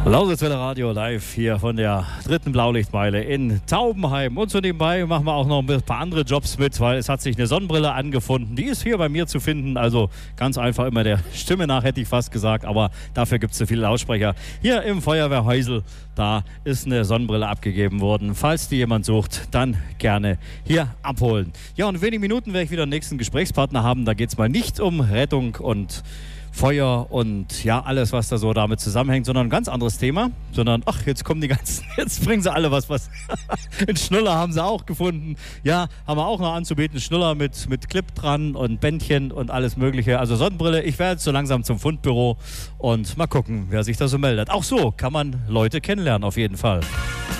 Lausitzwelle Radio live hier von der 3. Blaulichtmeile in Taubenheim. Und so nebenbei machen wir auch noch ein paar andere Jobs mit, weil es hat sich eine Sonnenbrille angefunden. Die ist hier bei mir zu finden, also ganz einfach immer der Stimme nach, hätte ich fast gesagt. Aber dafür gibt es so viele Lautsprecher. Hier im Feuerwehrhäusl, da ist eine Sonnenbrille abgegeben worden. Falls die jemand sucht, dann gerne hier abholen. Ja, und in wenigen Minuten werde ich wieder den nächsten Gesprächspartner haben. Da geht es mal nicht um Rettung und Feuer und ja, alles, was da so damit zusammenhängt, sondern ein ganz anderes Thema, sondern, ach, jetzt kommen die ganzen, jetzt bringen sie alle was, einen Schnuller haben sie auch gefunden, ja, haben wir auch noch anzubieten, Schnuller mit Clip dran und Bändchen und alles mögliche, also Sonnenbrille, ich werde jetzt so langsam zum Fundbüro und mal gucken, wer sich da so meldet. Auch so kann man Leute kennenlernen, auf jeden Fall.